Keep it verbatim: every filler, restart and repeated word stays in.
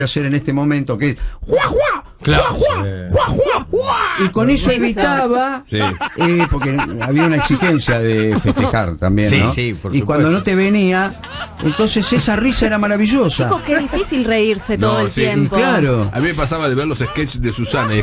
hacer en este momento, que es ¡juá, juá! Claro. ¡Juá, juá! ¡Juá, juá! ¡Juá! Y con eso evitaba, sí. eh, porque había una exigencia de festejar también, sí, ¿no? Sí, por y supuesto. cuando no te venía, entonces esa risa era maravillosa. Chicos, qué difícil reírse todo No, el sí. tiempo. Y claro. A mí me pasaba de ver los sketches de Susana y